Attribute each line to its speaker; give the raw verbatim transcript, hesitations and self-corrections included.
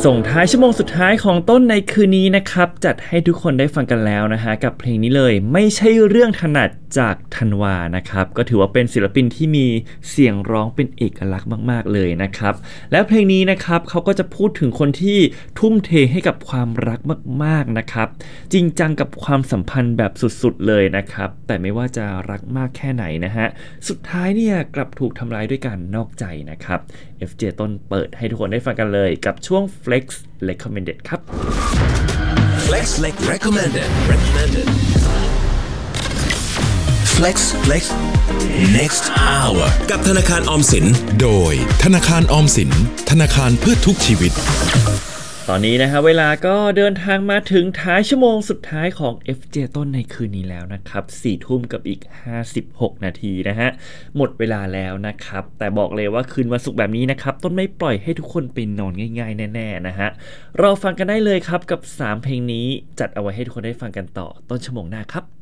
Speaker 1: ส่งท้ายชั่วโมงสุดท้ายของต้นในคืนนี้นะครับจัดให้ทุกคนได้ฟังกันแล้วนะฮะกับเพลงนี้เลยไม่ใช่เรื่องถนัดจากธันวานะครับก็ถือว่าเป็นศิลปินที่มีเสียงร้องเป็นเอกลักษณ์มากๆเลยนะครับแล้วเพลงนี้นะครับเขาก็จะพูดถึงคนที่ทุ่มเทให้กับความรักมากๆนะครับจริงจังกับความสัมพันธ์แบบสุดๆเลยนะครับแต่ไม่ว่าจะรักมากแค่ไหนนะฮะสุดท้ายเนี่ยกลับถูกทำร้ายด้วยการนอกใจนะครับ เอฟ เจ ต้นเปิดให้ทุกคนได้ฟังกันเลยกับช่วง Flex Recommended ครับ
Speaker 2: Flex Recommended Recommended Flex Flex Next Hour กับธนาคารออมสินโดยธนาคารออมสินธนาคารเพื่อทุกชีวิต
Speaker 1: ตอนนี้นะฮะเวลาก็เดินทางมาถึงท้ายชั่วโมงสุดท้ายของ เอฟ เจ ต้นในคืนนี้แล้วนะครับสี่ทุ่มกับอีกห้าสิบหกนาทีนะฮะหมดเวลาแล้วนะครับแต่บอกเลยว่าคืนวันศุกร์แบบนี้นะครับต้นไม่ปล่อยให้ทุกคนไปนอนง่ายๆแน่ๆนะฮะรอฟังกันได้เลยครับกับสามเพลงนี้จัดเอาไว้ให้ทุกคนได้ฟังกันต่อต้นชั่วโมงหน้าครับ